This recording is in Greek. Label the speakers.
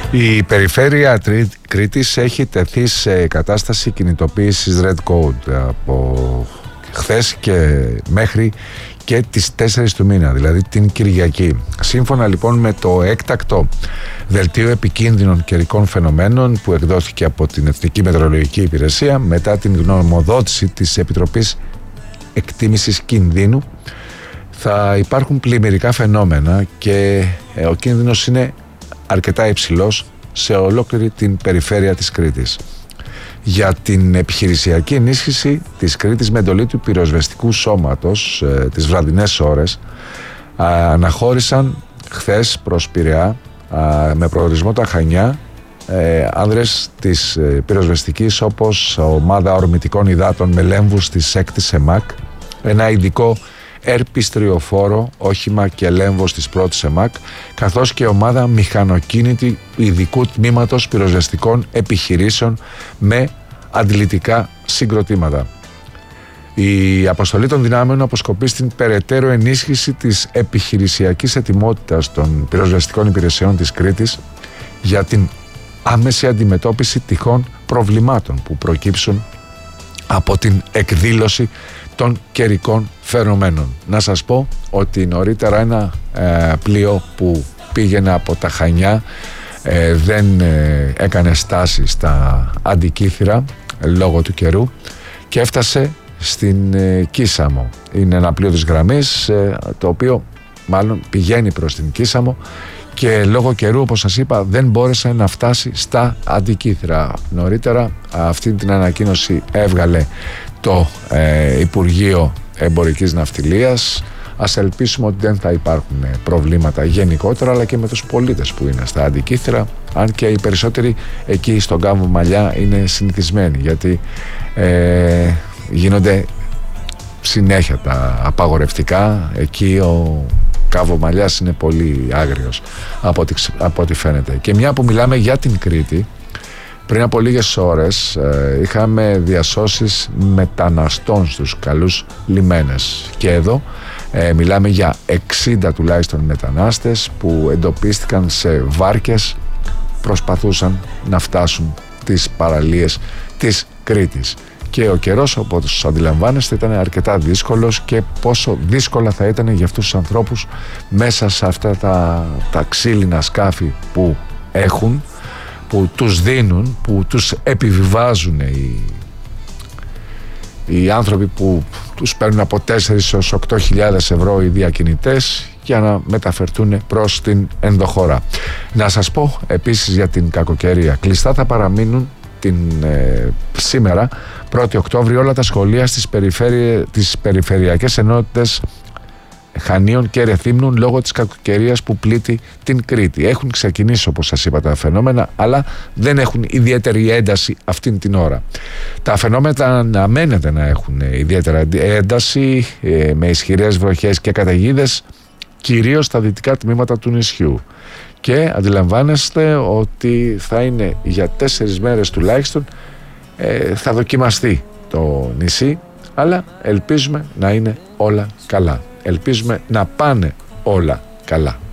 Speaker 1: Η περιφέρεια Κρήτης έχει τεθεί σε κατάσταση κινητοποίησης Red Code από χθες και μέχρι και τις 4 του μήνα, δηλαδή την Κυριακή. Σύμφωνα λοιπόν με το έκτακτο δελτίο επικίνδυνων καιρικών φαινομένων που εκδόθηκε από την Εθνική Μετεωρολογική Υπηρεσία μετά την γνωμοδότηση της Επιτροπής Εκτίμησης Κινδύνου, θα υπάρχουν πλημμυρικά φαινόμενα και ο κίνδυνος είναι αρκετά υψηλός σε ολόκληρη την περιφέρεια της Κρήτης. Για την επιχειρησιακή ενίσχυση της Κρήτης με εντολή του πυροσβεστικού σώματος τις βραδινές ώρες αναχώρησαν χθες προς Πειραιά με προορισμό τα Χανιά άνδρες της πυροσβεστικής, όπως ομάδα ορμητικών υδάτων με λέμβους της 6ης ΕΜΑΚ, ένα ειδικό ερπιστριοφόρο όχημα και λέμβος της 1ης ΕΜΑΚ, καθώς και ομάδα μηχανοκίνητη ειδικού τμήματος πυροσβεστικών επιχειρήσεων με αντιλητικά συγκροτήματα. Η αποστολή των δυνάμεων αποσκοπεί στην περαιτέρω ενίσχυση της επιχειρησιακής ετοιμότητας των πυροσβεστικών υπηρεσιών της Κρήτης για την άμεση αντιμετώπιση τυχόν προβλημάτων που προκύψουν από την εκδήλωση των καιρικών φαινομένων. Να σας πω ότι νωρίτερα ένα πλοίο που πήγαινε από τα Χανιά δεν έκανε στάση στα Αντικήθυρα λόγω του καιρού και έφτασε στην Κίσαμο. Είναι ένα πλοίο της γραμμής το οποίο μάλλον πηγαίνει προς την Κίσαμο και λόγω καιρού, όπως σας είπα, δεν μπόρεσε να φτάσει στα Αντικήθυρα. Νωρίτερα αυτή την ανακοίνωση έβγαλε το Υπουργείο Εμπορικής Ναυτιλίας. Ας ελπίσουμε ότι δεν θα υπάρχουν προβλήματα γενικότερα, αλλά και με τους πολίτες που είναι στα Αντικήθυρα, αν και οι περισσότεροι εκεί στον Κάβο Μαλλιά είναι συνηθισμένοι, γιατί γίνονται συνέχεια τα απαγορευτικά. Εκεί ο Κάβο Μαλλιάς είναι πολύ άγριος από ό,τι φαίνεται. Και μια που μιλάμε για την Κρήτη, πριν από λίγες ώρες είχαμε διασώσεις μεταναστών στους καλούς λιμένες και εδώ μιλάμε για 60 τουλάχιστον μετανάστες που εντοπίστηκαν σε βάρκες, προσπαθούσαν να φτάσουν τις παραλίες της Κρήτης. Και ο καιρός, όπως αντιλαμβάνεστε, ήταν αρκετά δύσκολος, και πόσο δύσκολα θα ήταν για αυτούς τους ανθρώπους μέσα σε αυτά τα ξύλινα σκάφη που έχουν, που τους δίνουν, που τους επιβιβάζουν οι άνθρωποι που τους παίρνουν από 4 έως 8.000 ευρώ οι διακινητές για να μεταφερθούν προς την ενδοχώρα. Να σας πω επίσης για την κακοκαιρία. Κλειστά θα παραμείνουν σήμερα 1η Οκτώβρη όλα τα σχολεία στις περιφερειακές ενότητες Χανίων και Ρεθύμνων λόγω της κακοκαιρίας που πλήττει την Κρήτη. Έχουν ξεκινήσει, όπως σας είπα, τα φαινόμενα, αλλά δεν έχουν ιδιαίτερη ένταση αυτήν την ώρα. Τα φαινόμενα αναμένεται να έχουν ιδιαίτερα ένταση με ισχυρές βροχές και καταιγίδες, κυρίως στα δυτικά τμήματα του νησιού. Και αντιλαμβάνεστε ότι θα είναι για 4 μέρες τουλάχιστον, θα δοκιμαστεί το νησί, αλλά ελπίζουμε να είναι όλα καλά. Ελπίζουμε να πάνε όλα καλά.